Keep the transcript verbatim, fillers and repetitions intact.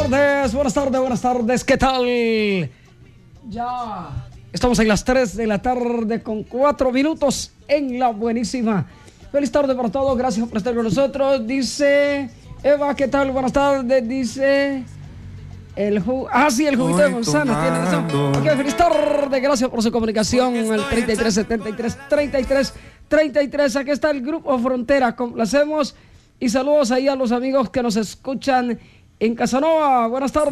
tardes, buenas tardes, buenas tardes, ¿qué tal? Ya estamos en las tres de la tarde con cuatro minutos en la buenísima. Feliz tarde para todos, gracias por estar con nosotros. Dice Eva, ¿qué tal? Buenas tardes, dice el jugo. Ah, sí, el juguito de manzana, tiene razón. Ok, feliz tarde, gracias por su comunicación al treinta y tres setenta y tres treinta y tres treinta y tres. Aquí está el Grupo Frontera, complacemos y saludos ahí a los amigos que nos escuchan en Casanova. Buenas tardes.